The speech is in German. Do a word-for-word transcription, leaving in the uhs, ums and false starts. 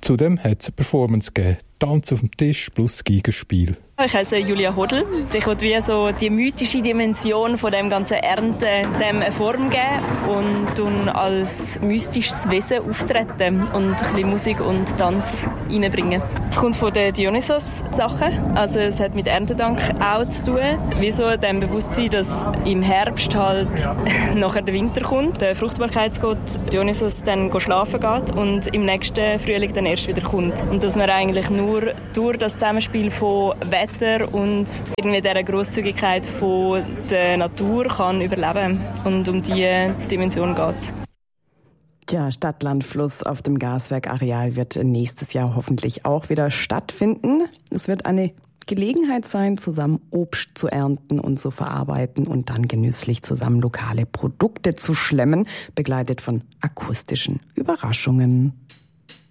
Zudem hat es eine Performance gegeben, Tanz auf dem Tisch plus Geigenspiel. Ich heiße Julia Hodl. Ich will wie so die mythische Dimension von dem ganzen Ernten dem eine Form geben und dann als mystisches Wesen auftreten und ein bisschen Musik und Tanz reinbringen. Es kommt von den Dionysos-Sachen, also es hat mit Erntedank auch zu tun. Wie so dem Bewusstsein, dass im Herbst halt nachher der Winter kommt, der Fruchtbarkeitsgott Dionysos dann schlafen geht und im nächsten Frühling dann erst wieder kommt. Und dass man eigentlich nur durch das Zusammenspiel von Wetter und irgendwie dieser Grosszügigkeit von der Natur kann überleben. Und um diese Dimension geht es. Tja, Stadt, Land, Fluss auf dem Gaswerkareal wird nächstes Jahr hoffentlich auch wieder stattfinden. Es wird eine Gelegenheit sein, zusammen Obst zu ernten und zu verarbeiten und dann genüsslich zusammen lokale Produkte zu schlemmen, begleitet von akustischen Überraschungen.